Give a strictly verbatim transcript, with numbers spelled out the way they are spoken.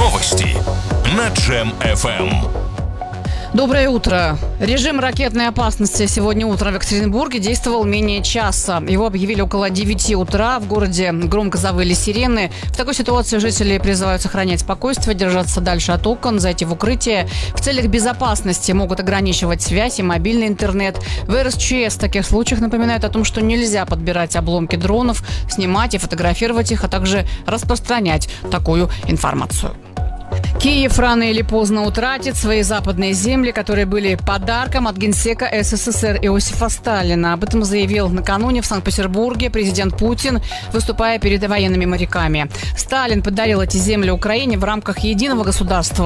Новости на Джем эф эм. Доброе утро. Режим ракетной опасности сегодня утром в Екатеринбурге действовал менее часа. Его объявили около девяти утра. В городе громко завыли сирены. В такой ситуации жители призывают сохранять спокойствие, держаться дальше от окон, зайти в укрытие. В целях безопасности могут ограничивать связь и мобильный интернет. В эр эс че эс в таких случаях напоминают о том, что нельзя подбирать обломки дронов, снимать и фотографировать их, а также распространять такую информацию. Киев рано или поздно утратит свои западные земли, которые были подарком от генсека эс эс эс эр Иосифа Сталина. Об этом заявил накануне в Санкт-Петербурге президент Путин, выступая перед военными моряками. Сталин подарил эти земли Украине в рамках единого государства.